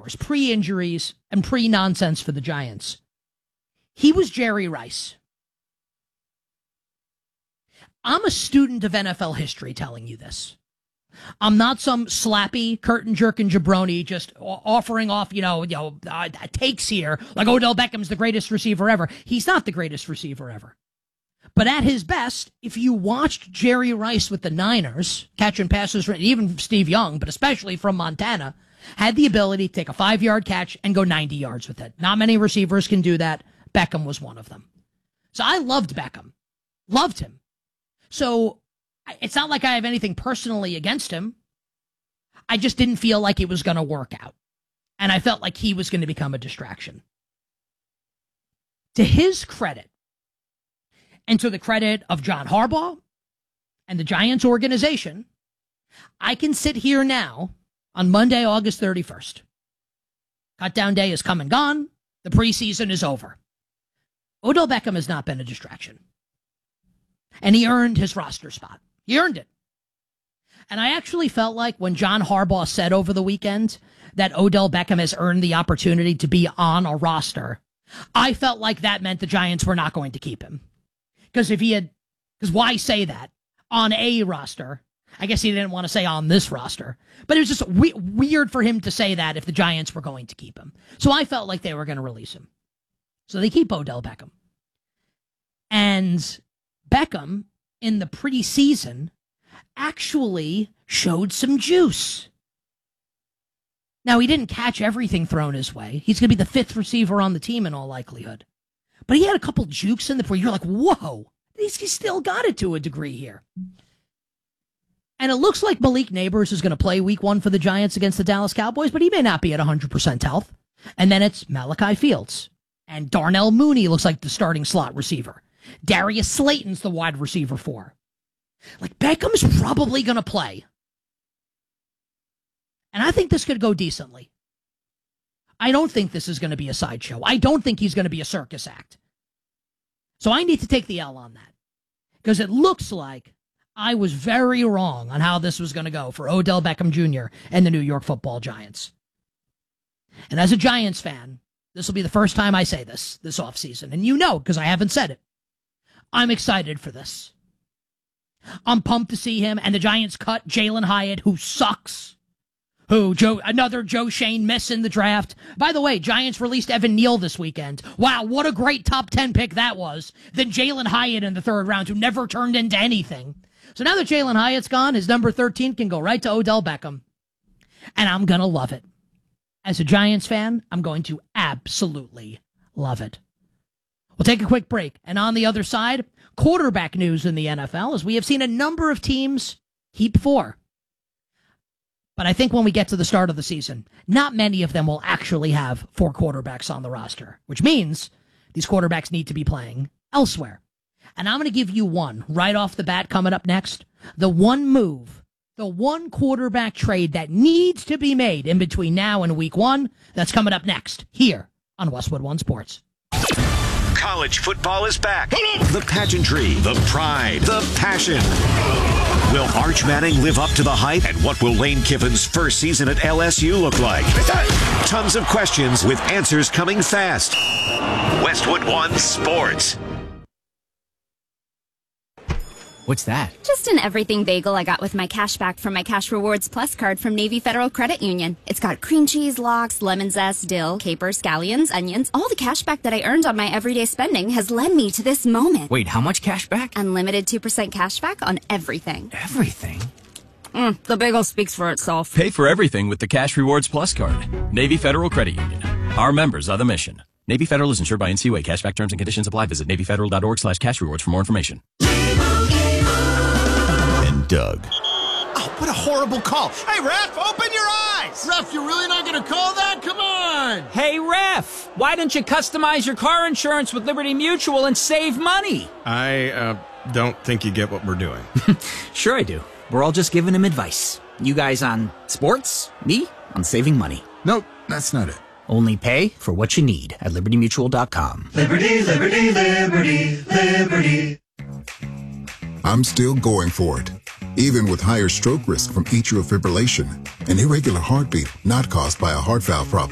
Flowers, pre-injuries and pre-nonsense for the Giants. He was Jerry Rice. I'm a student of NFL history telling you this. I'm not some slappy, curtain-jerking jabroni just offering off, takes here, like Odell Beckham's the greatest receiver ever. He's not the greatest receiver ever. But at his best, if you watched Jerry Rice with the Niners, catching passes, even Steve Young, but especially from Montana, had the ability to take a 5-yard catch and go 90 yards with it. Not many receivers can do that. Beckham was one of them. So I loved Beckham. Loved him. So it's not like I have anything personally against him. I just didn't feel like it was going to work out. And I felt like he was going to become a distraction. To his credit, and to the credit of John Harbaugh and the Giants organization, I can sit here now on Monday, August 31st. Cutdown day is come and gone. The preseason is over. Odell Beckham has not been a distraction. And he earned his roster spot. He earned it. And I actually felt like when John Harbaugh said over the weekend that Odell Beckham has earned the opportunity to be on a roster, I felt like that meant the Giants were not going to keep him. Because why say that? On a roster. I guess he didn't want to say on this roster. But it was just weird for him to say that if the Giants were going to keep him. So I felt like they were going to release him. So they keep Odell Beckham. And Beckham, in the preseason, actually showed some juice. Now, he didn't catch everything thrown his way. He's going to be the 5th receiver on the team in all likelihood. But he had a couple jukes in where you're like, whoa, he's still got it to a degree here. And it looks like Malik Neighbors is going to play week 1 for the Giants against the Dallas Cowboys, but he may not be at 100% health. And then it's Malachi Fields. And Darnell Mooney looks like the starting slot receiver. Darius Slayton's the wide receiver 4. Like, Beckham's probably going to play. And I think this could go decently. I don't think this is going to be a sideshow. I don't think he's going to be a circus act. So I need to take the L on that. Because it looks like I was very wrong on how this was going to go for Odell Beckham Jr. and the New York Football Giants. And as a Giants fan, this will be the first time I say this offseason. And you know, because I haven't said it. I'm excited for this. I'm pumped to see him. And the Giants cut Jalen Hyatt, who sucks. Another Joe Shane miss in the draft. By the way, Giants released Evan Neal this weekend. Wow, what a great top 10 pick that was. Then Jalen Hyatt in the 3rd round, who never turned into anything. So now that Jalen Hyatt's gone, his number 13 can go right to Odell Beckham. And I'm going to love it. As a Giants fan, I'm going to absolutely love it. We'll take a quick break. And on the other side, quarterback news in the NFL, as we have seen a number of teams keep 4. But I think when we get to the start of the season, not many of them will actually have 4 quarterbacks on the roster, which means these quarterbacks need to be playing elsewhere. And I'm going to give you one right off the bat coming up next. The one move, the one quarterback trade that needs to be made in between now and week 1, that's coming up next here on Westwood One Sports. College football is back. The pageantry, the pride, the passion. Will Arch Manning live up to the hype? And what will Lane Kiffin's first season at LSU look like? Tons of questions with answers coming fast. Westwood One Sports. What's that? Just an everything bagel I got with my cash back from my Cash Rewards Plus card from Navy Federal Credit Union. It's got cream cheese, lox, lemon zest, dill, capers, scallions, onions. All the cash back that I earned on my everyday spending has led me to this moment. Wait, how much cash back? Unlimited 2% cash back on everything. Everything? The bagel speaks for itself. Pay for everything with the Cash Rewards Plus card. Navy Federal Credit Union. Our members are the mission. Navy Federal is insured by NCUA. Cashback terms and conditions apply. Visit NavyFederal.org/cashrewards for more information. And Doug. Oh, what a horrible call. Hey, ref, open your eyes. Ref, you're really not going to call that? Come on. Hey, ref, why don't you customize your car insurance with Liberty Mutual and save money? I don't think you get what we're doing. Sure I do. We're all just giving him advice. You guys on sports, me on saving money. Nope, that's not it. Only pay for what you need at LibertyMutual.com. Liberty, liberty, liberty, liberty. I'm still going for it, even with higher stroke risk from atrial fibrillation, an irregular heartbeat not caused by a heart valve problem.